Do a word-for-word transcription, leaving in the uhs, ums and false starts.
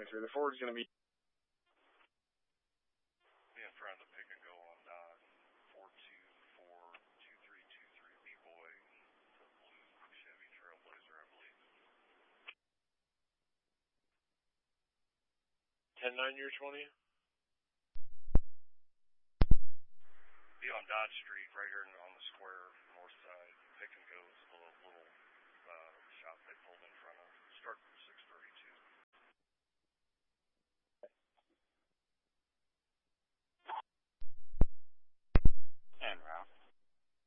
answer. The Ford's going to be... Be in front of the pick and go on Dodge. four two four two three two three B-Boy. It's a blue Chevy Trailblazer, I believe. ten nine, you're twenty? Be on Dodge Street, right here in the